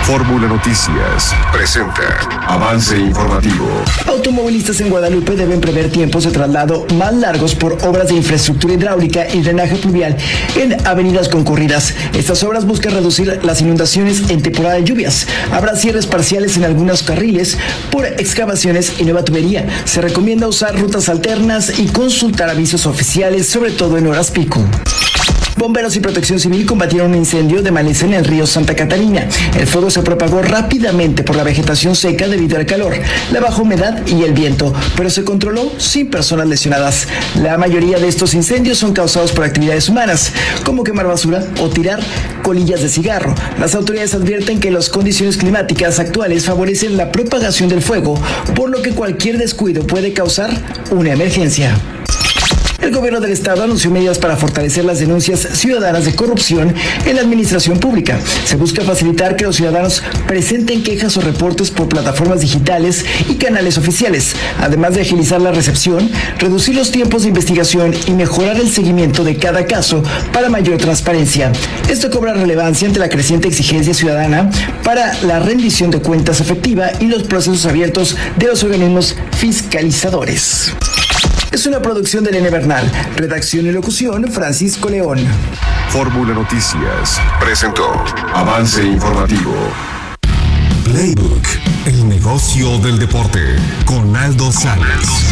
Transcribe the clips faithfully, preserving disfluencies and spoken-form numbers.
Fórmula Noticias presenta Avance Informativo. Automovilistas en Guadalupe deben prever tiempos de traslado más largos por obras de infraestructura hidráulica y drenaje pluvial en avenidas concurridas. Estas obras buscan reducir las inundaciones en temporada de lluvias. Habrá cierres parciales en algunos carriles por excavaciones y nueva tubería. Se recomienda usar rutas alternas y consultar avisos oficiales, sobre todo en horas pico. Bomberos y Protección Civil combatieron un incendio de maleza en el río Santa Catarina. El fuego se propagó rápidamente por la vegetación seca debido al calor, la baja humedad y el viento, pero se controló sin personas lesionadas. La mayoría de estos incendios son causados por actividades humanas, como quemar basura o tirar colillas de cigarro. Las autoridades advierten que las condiciones climáticas actuales favorecen la propagación del fuego, por lo que cualquier descuido puede causar una emergencia. El gobierno del estado anunció medidas para fortalecer las denuncias ciudadanas de corrupción en la administración pública. Se busca facilitar que los ciudadanos presenten quejas o reportes por plataformas digitales y canales oficiales, además de agilizar la recepción, reducir los tiempos de investigación y mejorar el seguimiento de cada caso para mayor transparencia. Esto cobra relevancia ante la creciente exigencia ciudadana para la rendición de cuentas efectiva y los procesos abiertos de los organismos fiscalizadores. Es una producción de Elena Bernal. Redacción y locución, Francisco León. Fórmula Noticias presentó Avance Informativo. Playbook, el negocio del deporte, con Aldo Sales.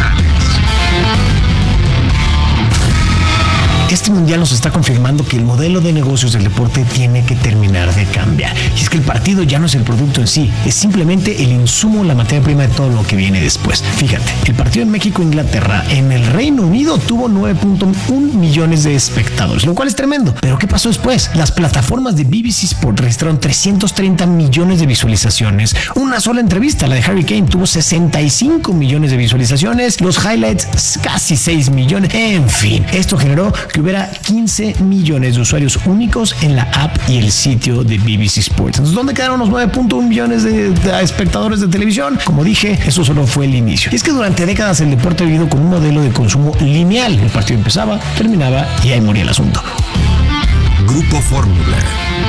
Este mundial nos está confirmando que el modelo de negocios del deporte tiene que terminar de cambiar. Y es que el partido ya no es el producto en sí, es simplemente el insumo, la materia prima de todo lo que viene después. Fíjate, el partido en México-Inglaterra en el Reino Unido tuvo nueve punto uno millones de espectadores, lo cual es tremendo. Pero ¿qué pasó después? Las plataformas de B B C Sport registraron trescientos treinta millones de visualizaciones. Una sola entrevista, la de Harry Kane, tuvo sesenta y cinco millones de visualizaciones. Los highlights, casi seis millones. En fin, esto generó que hubiera quince millones de usuarios únicos en la app y el sitio de B B C Sports. Entonces, ¿dónde quedaron los nueve punto uno millones de, de espectadores de televisión? Como dije, eso solo fue el inicio. Y es que durante décadas el deporte ha vivido con un modelo de consumo lineal. El partido empezaba, terminaba y ahí moría el asunto. Grupo Fórmula.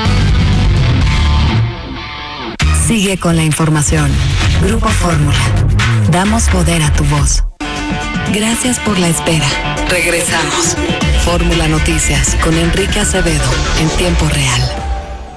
Sigue con la información. Grupo Fórmula. Damos poder a tu voz. Gracias por la espera. Regresamos. Fórmula Noticias con Enrique Acevedo en tiempo real.